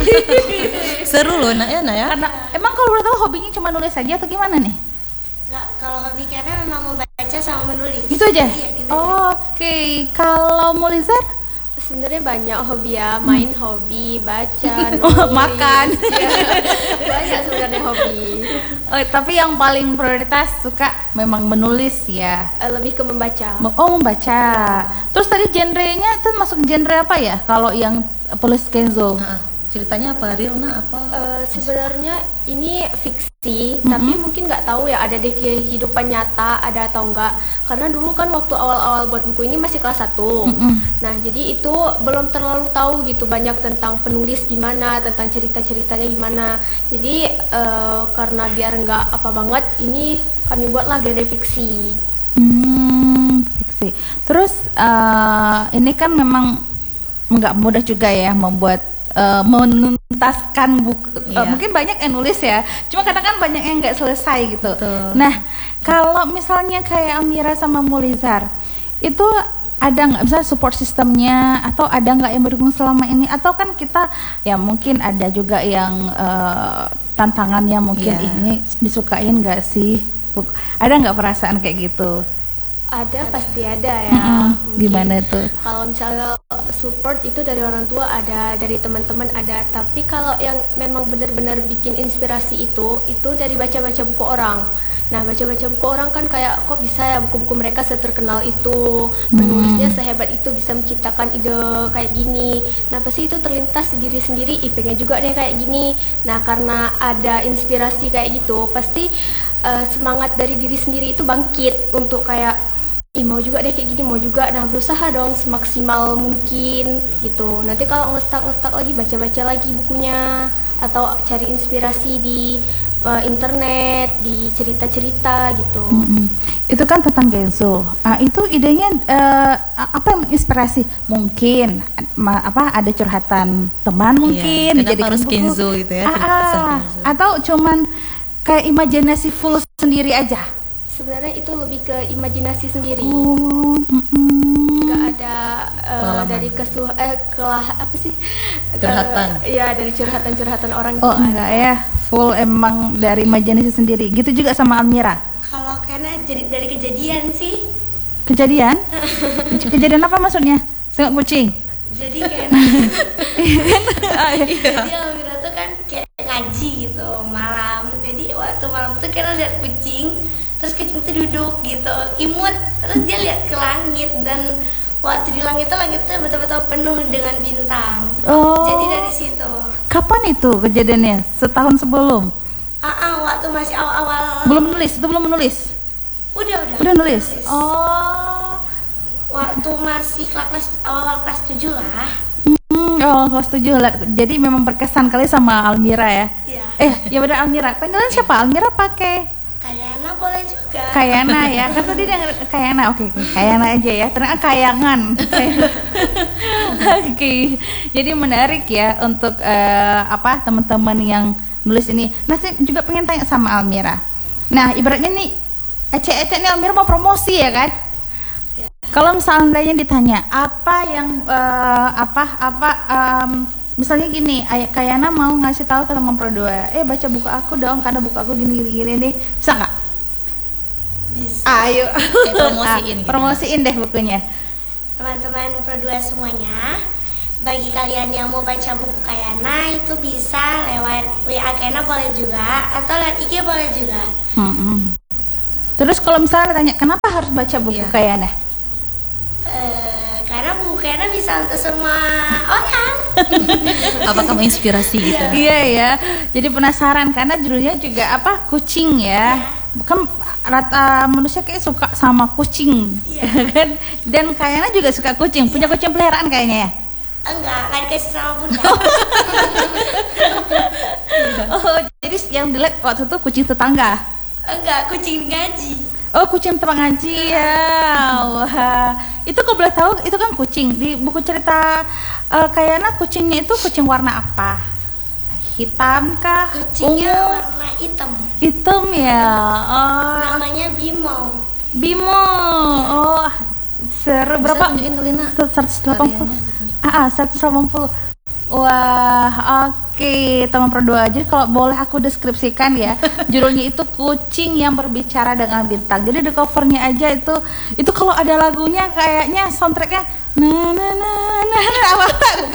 Seru loh nak ya nak ya. Karena emang kalau boleh tahu hobinya cuma nulis aja atau gimana nih? Nggak, kalau hobi karena memang membaca sama menulis. Gitu aja. Iya, gitu. Oke, kalau Mulizar? Sebenarnya banyak hobi ya, main hobi, baca, Oh, nulis. makan. Iya, banyak sebenarnya hobi. Oh, tapi yang paling prioritas suka memang menulis ya. Lebih ke membaca. Oh, membaca. Terus tadi genrenya itu masuk genre apa ya? Kalau yang penulis Kenzo? Nah, ceritanya apa real nak apa? Sebenarnya ini fiksi, tapi mungkin nggak tahu ya ada di kehidupan nyata ada atau enggak. Karena dulu kan waktu awal-awal buat buku ini masih kelas 1. Nah, jadi itu belum terlalu tahu gitu banyak tentang penulis gimana, tentang cerita-ceritanya gimana. Jadi karena biar nggak apa banget, ini kami buatlah genre fiksi. Fiksi. Terus ini kan memang nggak mudah juga ya membuat menuntaskan buku. Iya. Mungkin banyak yang nulis ya, cuma kadang kan banyak yang nggak selesai gitu. Betul. Nah, kalau misalnya kayak Amira sama Mulizar itu ada nggak misalnya support sistemnya, atau ada nggak yang mendukung selama ini, atau kan kita ya mungkin ada juga yang tantangannya mungkin Iya. ini disukain nggak sih? Ada nggak perasaan kayak gitu? Ada, pasti ada ya. Mungkin. Gimana tuh? Kalau misalnya support itu dari orang tua ada, dari teman-teman ada. Tapi kalau yang memang benar-benar bikin inspirasi itu dari baca-baca buku orang. Nah, baca-baca buku orang kan kayak kok bisa ya buku-buku mereka seterkenal itu, penulisnya sehebat itu bisa menciptakan ide kayak gini. Nah, pasti itu terlintas di diri sendiri, pengen juga deh kayak gini. Nah, karena ada inspirasi kayak gitu, pasti semangat dari diri sendiri itu bangkit untuk kayak mau juga deh kayak gini, mau juga. Nah, berusaha dong semaksimal mungkin gitu. Nanti kalau ngestak lagi, baca-baca lagi bukunya, atau cari inspirasi di internet, di cerita-cerita gitu. Itu kan tentang Kenzo. Itu idenya apa yang menginspirasi? Mungkin ada curhatan teman mungkin kenapa dijadikan harus buku. Kenzo gitu ya, kisah Kenzo. Atau cuman kayak imajinasi full sendiri aja. Sebenarnya itu lebih ke imajinasi sendiri. Nggak ada Pengalaman. dari apa sih? Curhatan. Iya, dari curhatan-curhatan orang Oh, itu ada. enggak ya. Full emang dari imajinasi sendiri. Gitu juga sama Almira. Kalau karena jadi dari kejadian sih. Kejadian? Kejadian apa maksudnya? Tengok kucing. Jadi kayak jadi Almira tuh kan kayak ngaji gitu malam. Jadi waktu malam tuh kita lihat kucing, terus kucing tuh duduk gitu, imut, terus dia lihat ke langit dan waktu di langit tuh betul-betul penuh dengan bintang. Oh. Jadi dari situ. Kapan itu kejadiannya? Setahun sebelum? Waktu masih awal-awal. Belum menulis, itu belum menulis. Udah Nulis. nulis. Oh. Waktu masih awal kelas 7 lah. Kelas 7 lah. Jadi memang berkesan kali sama Almira ya. Iya. Ya benar Almira. Panggilan siapa? Almira pakai Kayana boleh juga. Kayana ya. Kan tadi dia Kayana. Oke, Kayana aja ya. Ternyata Kayangan. Oke. Jadi menarik ya untuk teman-teman yang nulis ini. Nah, saya juga pengen tanya sama Almira. Nah, ibaratnya nih ecek-ecek nih Almira mau promosi ya kan? Kalau misalnya ditanya apa yang misalnya gini, Kayana mau ngasih tahu ke teman Pro 2, baca buku aku dong karena buku aku gini nih, bisa nggak? Bisa. Ayo, promosiin gitu. Promosiin deh bukunya. Teman-teman Pro 2 semuanya, bagi kalian yang mau baca buku Kayana itu bisa lewat WA Kayana boleh juga, atau lewat IG boleh juga. Terus kalau misalnya tanya kenapa harus baca buku Kayana? Karena buku Kayana bisa untuk semua orang. Apakah menginspirasi gitu? Iya ya. Jadi penasaran karena judulnya juga kucing ya. Kan rata manusia kayak suka sama kucing, kan? Dan Kayana juga suka kucing. Punya kucing peliharaan kayaknya ya? Enggak dikasih sama bunda. Jadi yang dilihat waktu itu kucing tetangga. Enggak, kucing ngaji. Kucing tempat ngaji ya. Wah, itu kok boleh tahu itu kan kucing di buku cerita Kayana kucingnya itu kucing warna apa? Hitam kah? Kucingnya Ungu? warna hitam. Hitam ya. Namanya Bimo. Bimo. Seru. Berapa? Tunjukin ke Lina 180. karyanya. 180. Wah, oke, teman Pro 2. Jadi kalau boleh aku deskripsikan ya, judulnya itu kucing yang berbicara dengan bintang. Jadi di covernya aja itu kalau ada lagunya kayaknya soundtracknya apa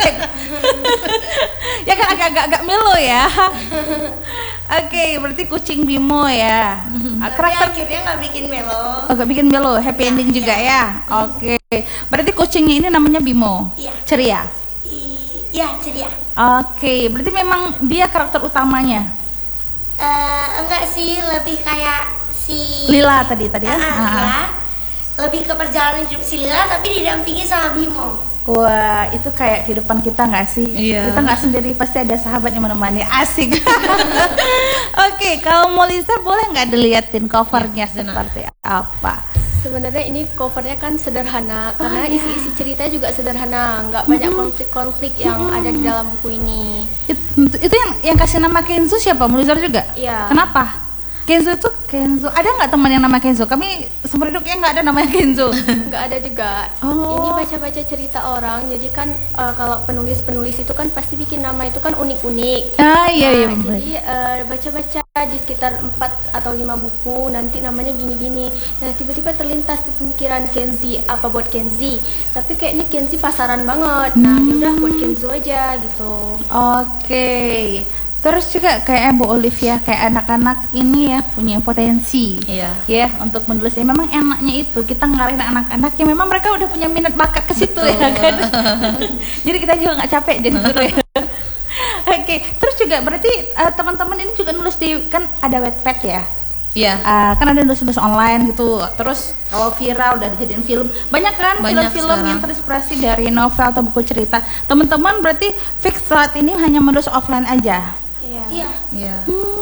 ya kan agak melo ya. Oke, berarti kucing Bimo ya. Tapi akhirnya nggak bikin melo. Nggak bikin melo, happy ending juga ya. Oke, berarti kucingnya ini namanya Bimo. Iya. Ceria. Iya, ceria. Oke, berarti memang dia karakter utamanya. Enggak sih, lebih kayak si Lila tadi ya. Lila. Lebih ke perjalanan hidup si Lila tapi didampingi sama Bimo. Wah, itu kayak kehidupan kita nggak sih? Iya. Kita nggak sendiri, pasti ada sahabat yang menemani. Asik. Oke, kalau Molisa boleh nggak diliatin covernya seperti apa? Sebenarnya ini covernya kan sederhana karena isi-isi cerita juga sederhana, nggak banyak konflik-konflik yang ada di dalam buku ini. Itu yang kasih nama Kenzo siapa? Molisa juga? Iya. Kenapa? Kenzo, ada nggak teman yang nama Kenzo? Kami seumur hidupnya nggak ada namanya Kenzo. Nggak ada juga. Oh. Ini baca-baca cerita orang, jadi kan kalau penulis-penulis itu kan pasti bikin nama itu kan unik-unik. Iya. Jadi baca-baca di sekitar 4 atau 5 buku nanti namanya gini-gini. Nah tiba-tiba terlintas di pemikiran Kenzi, apa buat Kenzi? Tapi kayaknya Kenzi pasaran banget. Nah yaudah buat Kenzo aja gitu. Oke. Terus juga kayak Bu Olivia, kayak anak-anak ini ya punya potensi. Iya. Ya, untuk menulis. Memang enaknya itu kita ngarahin anak-anak yang memang mereka udah punya minat bakat ke situ ya kan. Jadi kita juga nggak capek jadi guru ya. Oke, terus juga berarti teman-teman ini juga nulis di kan ada Wattpad ya. Iya. Kan ada nulis online gitu. Terus kalau viral udah dijadiin film, banyak kan Banyak film-film yang sekarang. terinspirasi dari novel atau buku cerita. Teman-teman berarti fix saat ini hanya menulis offline aja. Iya. Iya.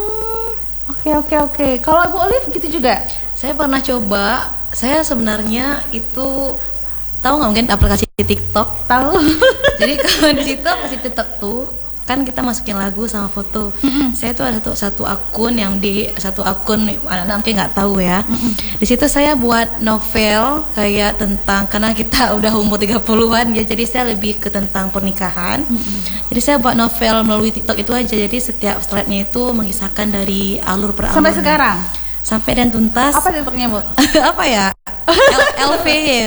Oke. Kalau Bu Olive gitu juga? Saya pernah coba. Saya sebenarnya itu tahu nggak mungkin aplikasi TikTok? Tahu. Jadi kalau di situ aplikasi TikTok tuh kan kita masukin lagu sama foto. Saya tuh ada satu akun anak-anak mungkin nggak tahu ya. Di situ saya buat novel kayak tentang karena kita udah umur 30-an ya, jadi saya lebih ke tentang pernikahan. Jadi saya buat novel melalui TikTok itu aja. Jadi setiap slide-nya itu mengisahkan dari alur per alur. Sampai sekarang? Sampai dan tuntas. Apa TikToknya Bu? Apa ya? LVY,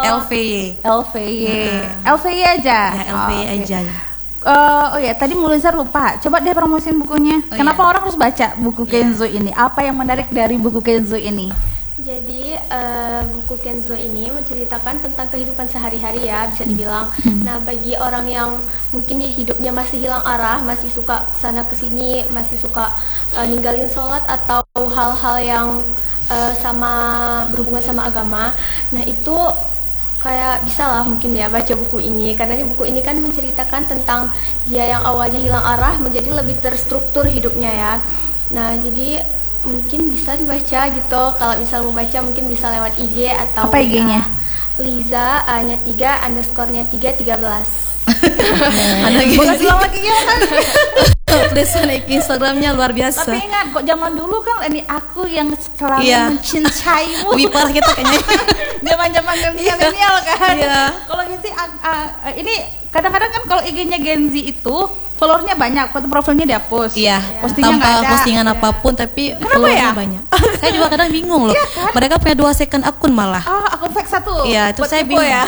LVY aja. Ya, LVY oke. aja. Oh ya, tadi Mulizar lupa. Coba deh promosiin bukunya. Oh, Kenapa iya. orang harus baca buku Kenzo ini? Apa yang menarik dari buku Kenzo ini? Jadi buku Kenzo ini menceritakan tentang kehidupan sehari-hari ya, bisa dibilang. Nah, bagi orang yang mungkin hidupnya masih hilang arah, masih suka sana kesini, masih suka ninggalin sholat atau hal-hal yang berhubungan sama agama, nah itu kayak bisa lah mungkin ya baca buku ini, karena buku ini kan menceritakan tentang dia yang awalnya hilang arah menjadi lebih terstruktur hidupnya ya. Nah, jadi mungkin bisa dibaca gitu. Kalau misal mau baca mungkin bisa lewat IG atau Apa IG-nya? Liza A-nya 3 underscore-nya 313. Ada Boleh bilang lagi ya kan? tulisan Instagramnya luar biasa. Tapi ingat kok zaman dulu kan ini aku yang selalu Iya. mencintaimu. Lebih parah kita kayaknya. Zaman-zaman milenial kan. Iya. Kalau Gen Z ini kadang-kadang kan kalau IG-nya Gen Z itu followernya banyak, foto profilnya dihapus. Iya, Postingnya tanpa nggak ada. postingan apapun tapi Kenapa followernya ya? banyak. Saya juga kadang bingung loh. Iya kan? Mereka punya 2 second akun malah. Aku fake satu. Iya, itu buat saya tipu bingung. ya.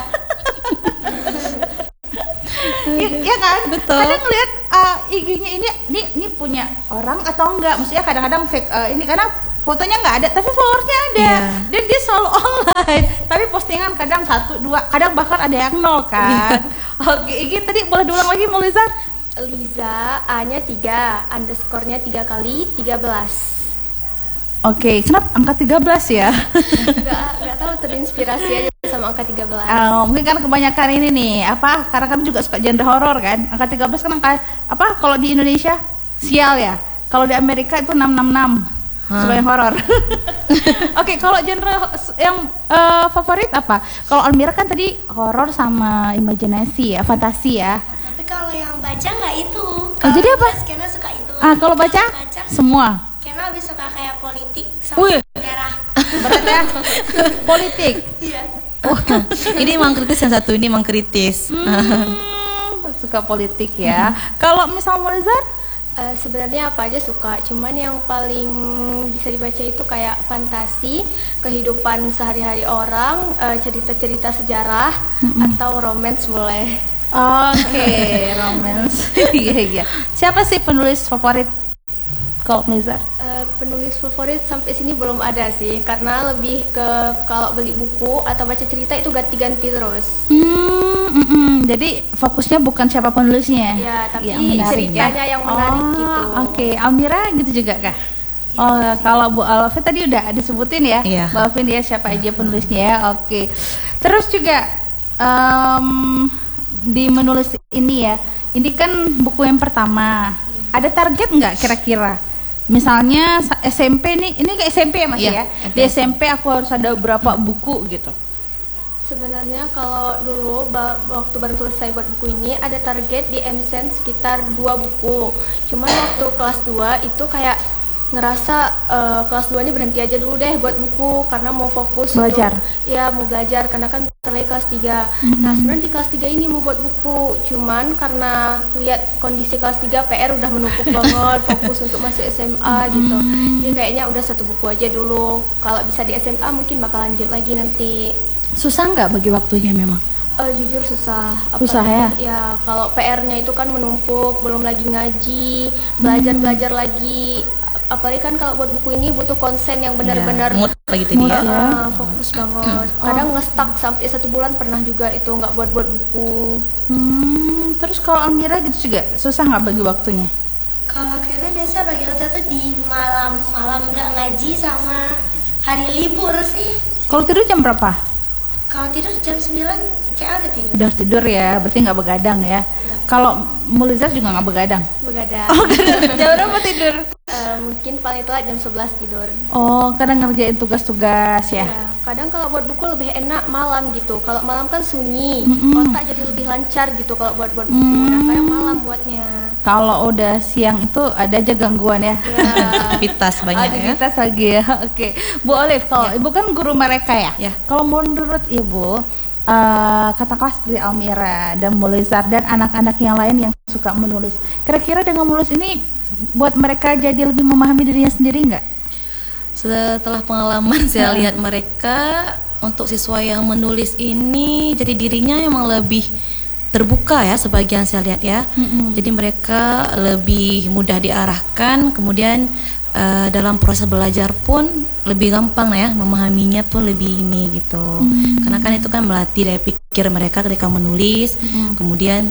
Iya kan? Betul. Kadang ngeliat IG-nya ini punya orang atau enggak? Maksudnya kadang-kadang fake ini karena fotonya nggak ada tapi followernya ada. Iya. Dan dia selalu online. Tapi postingan kadang 1, 2, kadang bahkan ada yang 0 kan. Oke, IG tadi boleh diulang lagi Melisa? Liza A-nya 3 underscore-nya 3 kali 13. Oke, kenapa angka 13 ya? Nggak tahu, terinspirasi aja sama angka 13. Mungkin kan kebanyakan ini nih, karena kami juga suka genre horor kan. Angka 13 kan angka kalau di Indonesia sial ya. Kalau di Amerika itu 666. Suka yang horor. Oke, kalau genre yang favorit apa? Kalau Almira kan tadi horor sama imajinasi ya, fantasi ya. Tapi kalau yang baca nggak itu. Jadi apa? Kena suka itu. Kalau baca semua. Kena lebih suka kayak politik Wih. sama sejarah. Berat ya. Politik. Iya. Ini emang kritis, yang satu ini emang kritis. Suka politik ya. Kalau misal Mozart Sebenarnya apa aja suka, cuman yang paling bisa dibaca itu kayak fantasi, kehidupan sehari-hari orang, cerita-cerita sejarah, atau romance boleh. Oke, romance. Iya. Siapa sih penulis favorit kalau Mozart? Penulis favorit sampai sini belum ada sih, karena lebih ke kalau beli buku atau baca cerita itu ganti-ganti terus. Jadi fokusnya bukan siapa penulisnya, Ya, tapi yang menarik ceritanya yang menarik gitu. Oke, Almira gitu juga kah? Kalau Bu Alfi tadi udah disebutin ya, Iya. Bu Alvin ya siapa aja penulisnya ya. Oke, terus juga di menulis ini ya, ini kan buku yang pertama. Ada target nggak kira-kira? Misalnya SMP nih, ini ke SMP ya Mas Iya, ya? Di SMP aku harus ada berapa buku gitu? Sebenarnya kalau dulu waktu baru selesai buat buku ini ada target di MSN sekitar 2 buku. Cuman waktu kelas 2 itu kayak ngerasa kelas 2 ini berhenti aja dulu deh buat buku karena mau fokus Belajar. mau belajar karena kan terlebih kelas 3. Nah, sebenarnya di kelas 3 ini mau buat buku. Cuman karena lihat kondisi kelas 3 PR udah menumpuk banget, fokus untuk masuk SMA gitu. Jadi kayaknya udah 1 buku aja dulu. Kalau bisa di SMA mungkin bakal lanjut lagi nanti. Susah nggak bagi waktunya memang? Jujur susah. Susah ya? Ya, kalau PR-nya itu kan menumpuk, belum lagi ngaji, belajar lagi. Apalagi kan kalau buat buku ini butuh konsen yang benar-benar Mood lagi tadi ya. fokus banget. Kadang nge-stuck sampai 1 bulan pernah juga itu nggak buat buku. Terus kalau Almira gitu juga susah nggak bagi waktunya? Kalau kena biasa bagi waktu tuh di malam-malam nggak ngaji sama hari libur sih. Kalau tidur jam berapa? Kalau tidur jam 9 kayak udah tidur. Udah tidur ya, berarti nggak begadang ya. Kalau Mulizar juga nggak begadang. Begadang. Jam berapa tidur? Mungkin paling telat jam 11 tidur. Oh, kadang ngerjain tugas-tugas ya. Ya, kadang kalau buat buku lebih enak malam gitu. Kalau malam kan sunyi, otak jadi lebih lancar gitu kalau buat buku. Nah, kadang malam buatnya. Kalau udah siang itu ada aja gangguan ya. Aktivitas banyak ya. Aktivitas lagi ya. Oke, Bu Olive, kalau Ibu kan guru mereka ya. Ya. Kalau menurut Ibu, katakanlah seperti Almira dan Mulizar dan anak-anak yang lain yang suka menulis, kira-kira dengan menulis ini buat mereka jadi lebih memahami dirinya sendiri nggak? Setelah pengalaman saya lihat mereka untuk siswa yang menulis ini jadi dirinya emang lebih terbuka ya, sebagian saya lihat ya. Jadi mereka lebih mudah diarahkan, kemudian dalam proses belajar pun lebih gampang ya, memahaminya pun lebih ini gitu. Karena kan itu kan melatih daya pikir mereka ketika menulis, kemudian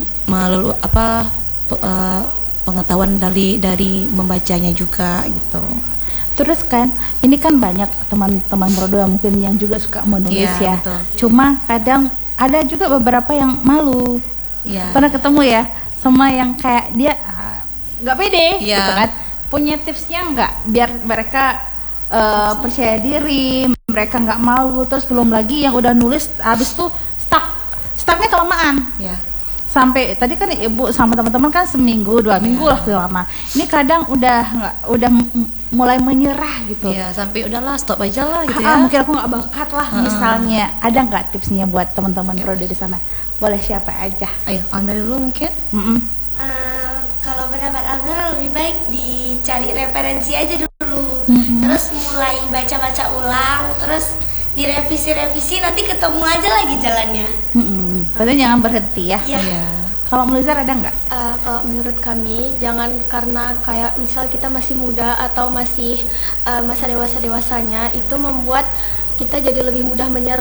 pengetahuan dari membacanya juga gitu. Terus kan ini kan banyak teman-teman Pro2 mungkin yang juga suka menulis Iya, ya. betul. Cuma kadang ada juga beberapa yang malu. Iya. Pernah ketemu ya sama yang kayak dia nggak pede Iya. gitu kan. Punya tipsnya nggak biar mereka percaya diri, mereka nggak malu. Terus belum lagi yang udah nulis habis tuh stucknya kelamaan. Ya. Sampai tadi kan ibu sama teman-teman kan seminggu 2 minggu lah lama. Ini kadang udah mulai menyerah gitu. Iya, sampai udahlah stop aja lah gitu ya. Mungkin aku nggak bakat lah misalnya. Ada nggak tipsnya buat teman-teman Pro di sana? Boleh siapa aja? Ayo, ambil dulu mungkin. Kalau pendapat Almer lebih baik dicari referensi aja dulu, terus mulai baca-baca ulang, terus direvisi-revisi, nanti ketemu aja lagi jalannya. Berarti jangan berhenti ya. Iya. Kalau menurut Zara ada nggak? Kalau menurut kami, jangan karena kayak misal kita masih muda atau masih masa dewasanya itu membuat kita jadi lebih mudah menyerah